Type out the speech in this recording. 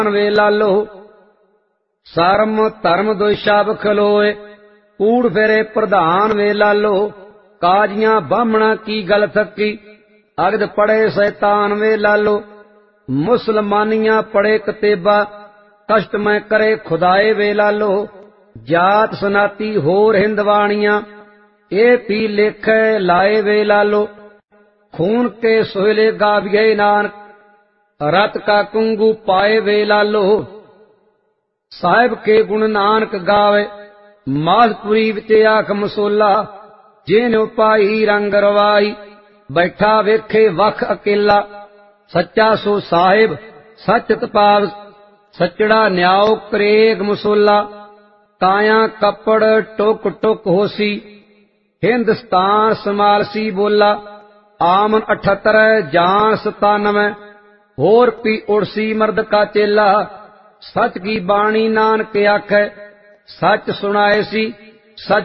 ਵੇ ਲਾਲੋ। ਸਰਮ ਧਰਮ ਦੁਇ ਬਖਲੋਏ, ਕੂੜ ਫੇਰੇ ਪ੍ਰਧਾਨ ਵੇ ਲਾਲੋ। ਕਾਜੀਆਂ ਬਾਹਮਣਾ ਕੀ ਗਲ ਥੱਕੀ, ਅਗਦ ਪੜੇ ਸ਼ੈਤਾਨ ਵੇ ਲਾਲੋ। ਮੁਸਲਮਾਨੀਆਂ ਪੜੇ ਕਤੇਬਾ, ਕਸ਼ਟ ਮੈਂ ਕਰੇ ਖੁਦਾਏ ਵੇ ਲਾਲੋ। ਜਾਤ ਸਨਾਤੀ ਹੋਰ ਹਿੰਦਵਾਣੀਆਂ, ਇਹ ਪੀ ਲੇਖੇ ਲਾਏ ਵੇ ਲਾਲੋ। खून के सोहले गाविए नानक, रत का कुंगू पाए वे लालो। साहिब के गुण नानक गावे, मालपुरी विच आख मसोला। जिन पाई रंग रवाई, बैठा वेखे वख अकेला। सच्चा सो साहिब सच तपाव, सचड़ा न्याओ करेग मसोला। काया कपड़ टुक टुक होसी, हिंदुस्तान समालसी बोला। आमन 78 जान 97, होर पी उड़सी मर्द का चेला। सच की बाणी नानक आखे, सच सुनाए सी सच